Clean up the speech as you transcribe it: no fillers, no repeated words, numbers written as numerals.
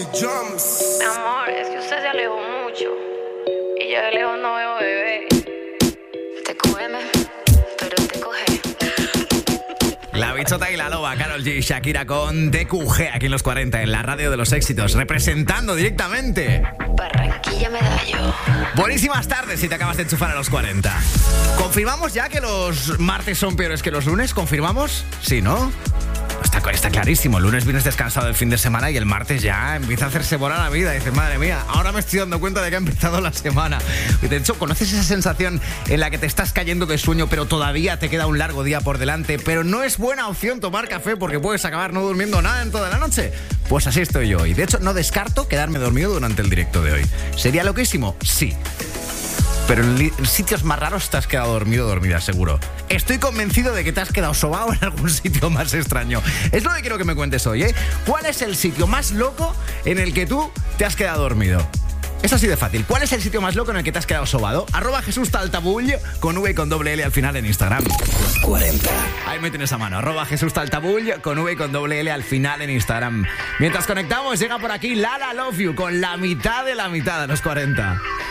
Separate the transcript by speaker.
Speaker 1: Mi amor, es que usted se alejó mucho y yo de lejos no veo bebé. Te come, pero te coge.
Speaker 2: La Bichota y la Loba, Karol G, Shakira con DQG aquí en los 40, en la radio de los éxitos, representando directamente
Speaker 1: Barranquilla Medallo.
Speaker 2: Buenísimas tardes si te acabas de enchufar a los 40. ¿Confirmamos ya que los martes son peores que los lunes? ¿Confirmamos? Sí, ¿no? Está clarísimo. El lunes vienes descansado del fin de semana y el martes ya empieza a hacerse bola la vida. Dices, madre mía, ahora me estoy dando cuenta de que ha empezado la semana. Y de hecho, ¿conoces esa sensación en la que te estás cayendo de sueño, pero todavía te queda un largo día por delante? Pero no es buena opción tomar café porque puedes acabar no durmiendo nada en toda la noche. Pues así estoy yo. Y de hecho, no descarto quedarme dormido durante el directo de hoy. ¿Sería loquísimo? Sí. Pero en sitios más raros te has quedado dormido o dormida, seguro. Estoy convencido de que te has quedado sobao en algún sitio más extraño. Es lo que quiero que me cuentes hoy, ¿eh? ¿Cuál es el sitio más loco en el que tú te has quedado dormido? Es así de fácil. ¿Cuál es el sitio más loco en el que te has quedado sobado? @JesúsTaltabull con V y con doble L al final en Instagram.
Speaker 3: 40.
Speaker 2: Ahí me tienes a mano. @JesúsTaltabull con V y con doble L al final en Instagram. Mientras conectamos, llega por aquí Lala Love You con la mitad de los 40.